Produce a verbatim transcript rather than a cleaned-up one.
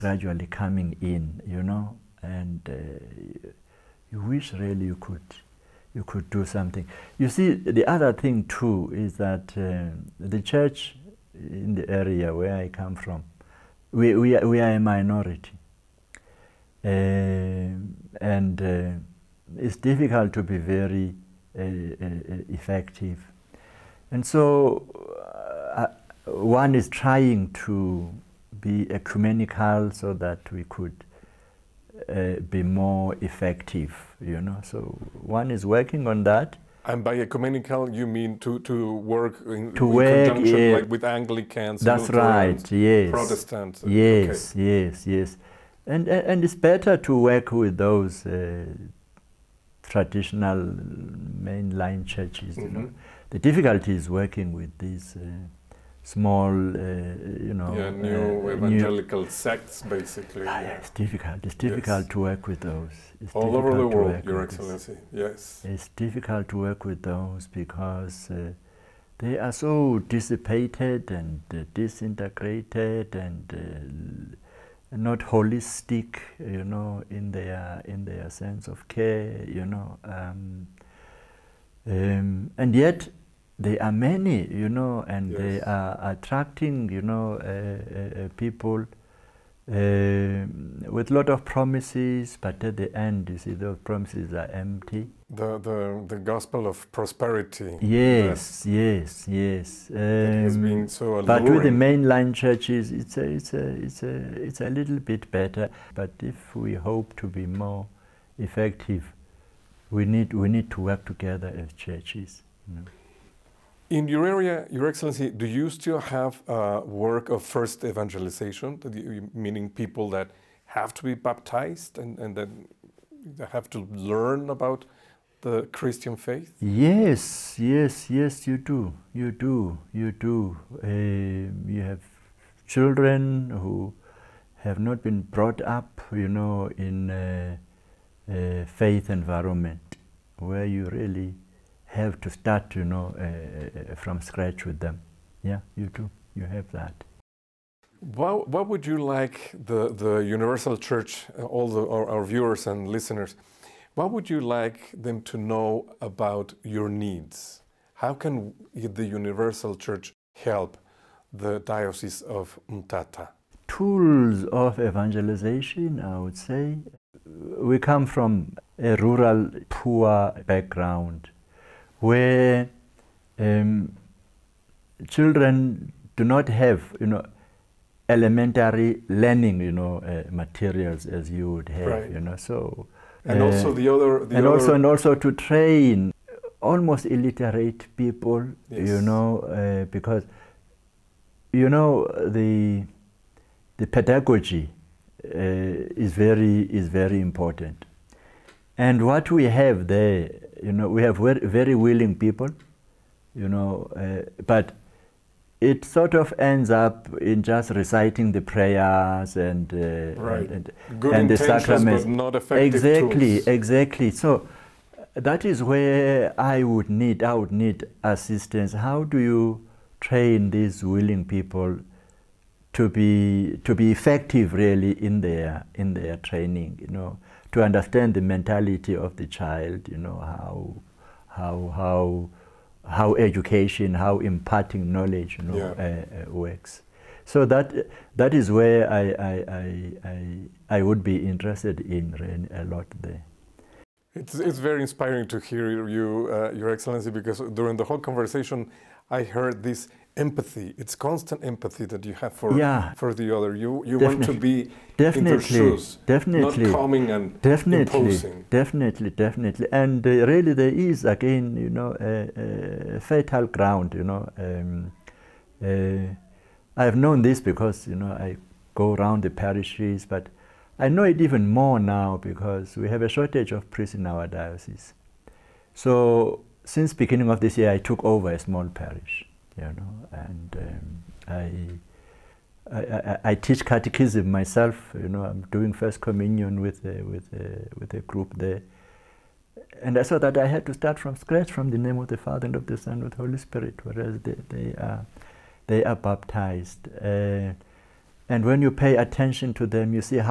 gradually coming in, you know, and uh, you wish really you could, you could do something. You see, the other thing too is that uh, the church in the area where I come from, we, we, are, we are a minority. Uh, and uh, it's difficult to be very uh, uh, effective. And so uh, one is trying to be ecumenical so that we could uh, be more effective, you know. So one is working on that. And by ecumenical, you mean to, to work in, to in work, conjunction yeah, like with Anglicans, that's Lutherans, right, yes. Protestants? Yes, okay. yes, yes. And, and it's better to work with those uh, traditional mainline churches, you mm-hmm. know. The difficulty is working with these uh, small, uh, you know... Yeah, new uh, evangelical new sects, basically. Ah, yeah, it's difficult. It's difficult yes. to work with those. It's All over the world, Your with Excellency, yes. It's difficult to work with those because uh, they are so dissipated and uh, disintegrated and uh, not holistic, you know, in their in their sense of care, you know, um, um, and yet there are many, you know, and yes. they are attracting, you know, uh, uh, people uh, with a lot of promises, but at the end, you see, those promises are empty. The the the gospel of prosperity. Yes, yes, yes. Um, that has been so alluring. But with the mainline churches, it's a, it's a, it's a, it's a little bit better. But if we hope to be more effective, we need we need to work together as churches. You know. In your area, Your Excellency, do you still have uh, work of first evangelization, meaning people that have to be baptized and and then have to learn about the Christian faith? Yes, yes, yes, you do, you do, you do. Uh, you have children who have not been brought up, you know, in a, a faith environment where you really have to start, you know, uh, from scratch with them. Yeah, you do, you have that. What, what would you like the, the Universal Church, all the, our, our viewers and listeners, what would you like them to know about your needs? How can the Universal Church help the Diocese of Mthatha? Tools of evangelization, I would say. We come from a rural, poor background where um, children do not have, you know, elementary learning, you know, uh, materials as you would have, right. you know, so... And uh, also the other... The and, other also, and also to train almost illiterate people, yes. you know, uh, because, you know, the, the pedagogy uh, is, very, is very important. And what we have there, you know, we have very, very willing people, you know, uh, but it sort of ends up in just reciting the prayers and uh, right. and, Good and the sacraments. But not effective exactly, tools. exactly. So that is where I would need, I would need assistance. How do you train these willing people to be to be effective, really, in their in their training? You know, to understand the mentality of the child. You know, how how how. how education, how imparting knowledge, you know, yeah. uh, uh, works. So that that is where I I, I I I would be interested in a lot there. It's it's very inspiring to hear you, uh, Your Excellency, because during the whole conversation, I heard this empathy. It's constant empathy that you have for yeah. for the other. You you want to be definitely, in their shoes, definitely, not coming and definitely, imposing. Definitely, definitely, and uh, really there is again, you know, a, a fertile ground. You know, um, uh, I've known this because you know I go around the parishes, but I know it even more now because we have a shortage of priests in our diocese. So since beginning of this year, I took over a small parish. You know, and um, I, I, I I teach catechism myself. You know, I'm doing First Communion with a, with a, with a group there, and I saw that I had to start from scratch, from the name of the Father and of the Son and of the Holy Spirit, whereas they, they are they are baptized, uh, And when you pay attention to them, you see how